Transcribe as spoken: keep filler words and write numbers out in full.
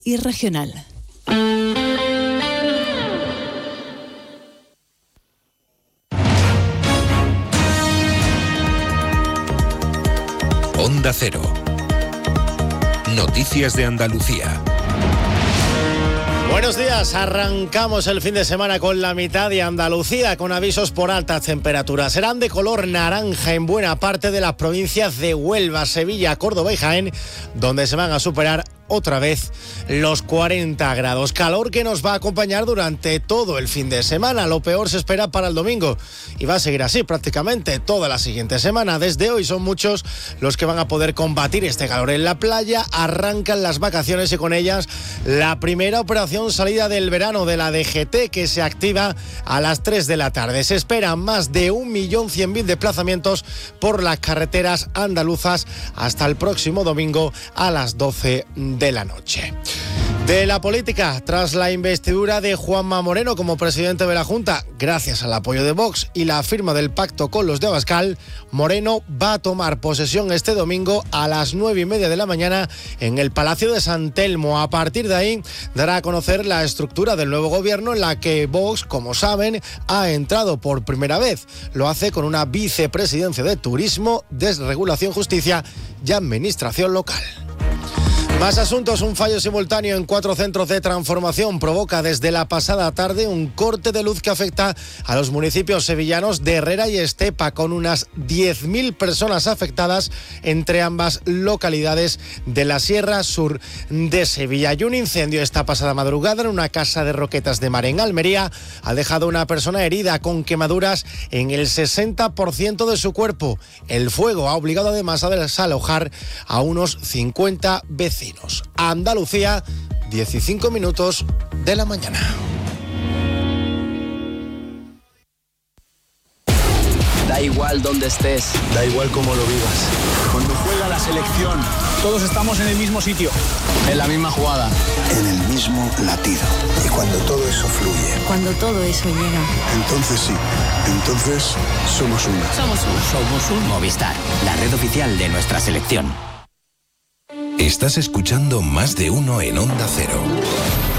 y regional. Onda Cero. Noticias de Andalucía. Buenos días, arrancamos el fin de semana con la mitad de Andalucía, con avisos por altas temperaturas. Serán de color naranja en buena parte de las provincias de Huelva, Sevilla, Córdoba y Jaén, donde se van a superar otra vez los cuarenta grados. Calor que nos va a acompañar durante todo el fin de semana. Lo peor se espera para el domingo y va a seguir así prácticamente toda la siguiente semana. Desde hoy son muchos los que van a poder combatir este calor en la playa. Arrancan las vacaciones y con ellas la primera operación salida del verano de la D G T, que se activa a las tres de la tarde. Se esperan más de un millón cien mil desplazamientos por las carreteras andaluzas hasta el próximo domingo a las doce de la noche. De la política, tras la investidura de Juanma Moreno como presidente de la Junta, gracias al apoyo de Vox y la firma del pacto con los de Abascal, Moreno va a tomar posesión este domingo a las nueve y media de la mañana en el Palacio de San Telmo. A partir de ahí, dará a conocer la estructura del nuevo gobierno en la que Vox, como saben, ha entrado por primera vez. Lo hace con una vicepresidencia de Turismo, Desregulación, Justicia y Administración Local. Más asuntos. Un fallo simultáneo en cuatro centros de transformación provoca desde la pasada tarde un corte de luz que afecta a los municipios sevillanos de Herrera y Estepa, con unas diez mil personas afectadas entre ambas localidades de la Sierra Sur de Sevilla. Y un incendio esta pasada madrugada en una casa de Roquetas de Mar en Almería ha dejado a una persona herida con quemaduras en el sesenta por ciento de su cuerpo. El fuego ha obligado además a desalojar a unos cincuenta vecinos. Andalucía, dieciséis minutos de la mañana. Da igual dónde estés, da igual cómo lo vivas. Cuando juega la selección, todos estamos en el mismo sitio, en la misma jugada, en el mismo latido. Y cuando todo eso fluye, cuando todo eso llega, entonces sí, entonces somos uno. Somos uno. Somos un Movistar, la red oficial de nuestra selección. Estás escuchando Más de Uno en Onda Cero.